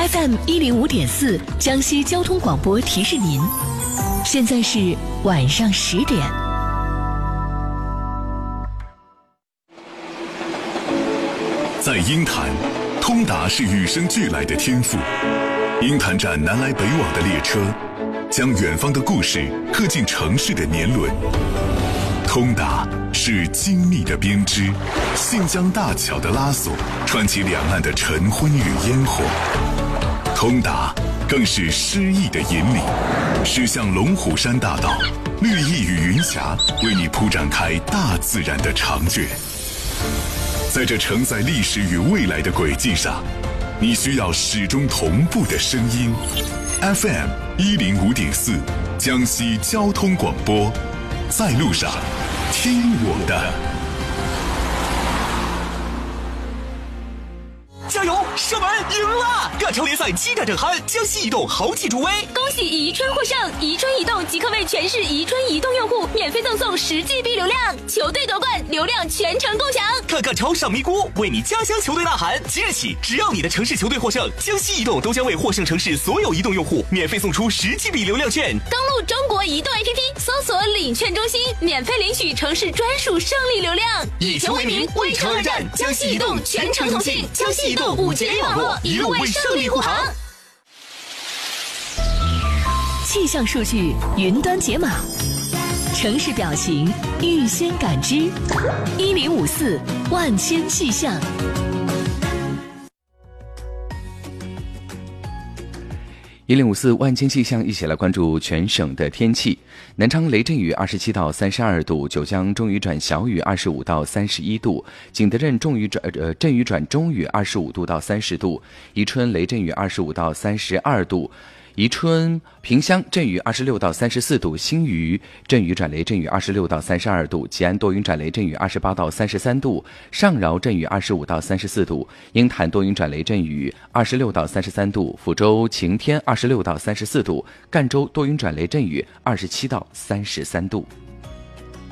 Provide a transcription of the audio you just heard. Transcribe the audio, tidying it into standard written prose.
FM105.4江西交通广播提示您，现在是晚上10点。 在鹰潭，通达是与生俱来的天赋。鹰潭站南来北往的列车，将远方的故事刻进城市的年轮。通达是精密的编织，信江大桥的拉索，串起两岸的晨昏与烟火。通达更是诗意的引领，驶向龙虎山大道，绿意与云霞为你铺展开大自然的长卷。在这承载历史与未来的轨迹上，你需要始终同步的声音。FM105.4江西交通广播，在路上听我的。 加油！射门赢了！亚超联赛激战正酣，江西移动豪气助威， 恭喜宜春获胜！宜春移动即刻为全市宜春移动用户免费赠送10GB 流量，球队夺冠，流量全程共享。 看看超上咪咕，为你家乡球队呐喊！即日起，只要你的城市球队获胜，江西移动都将为获胜城市所有移动用户免费送出10GB 流量券。 登录中国移动 APP， 搜索领券中心，免费领取城市专属胜利流量。 以球为名，为城而战，江西移动全程同信，江西移动5节联网络，一路为胜利护航。 气象数据云端解码，城市表情预先感知，1054万千气象。 1054万千气象，一起来关注全省的天气。南昌雷阵雨27到32度，九江中雨转小雨25到31度，景德镇阵雨转中雨25度到30度，宜春雷阵雨25到32度。宜春萍乡阵雨26到34度，新余阵雨转雷阵雨26到32度，吉安多云转雷阵雨28到33度，上饶阵雨25到34度，鹰潭多云转雷阵雨26到33度，抚州晴天26到34度，赣州多云转雷阵雨27到33度。